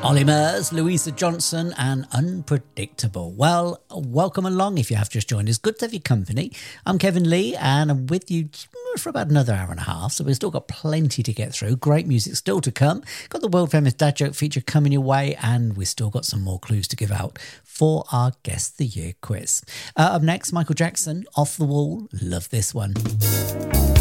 Ollie Murs, Louisa Johnson, and Unpredictable. Well, welcome along if you have just joined us. Good to have your company. I'm Kevin Lee, and I'm with you for about another hour and a half, so we've still got plenty to get through. Great music still to come. Got the world-famous Dad Joke feature coming your way, and we've still got some more clues to give out for our Guess the Year quiz. Up next, Michael Jackson, Off the Wall. Love this one.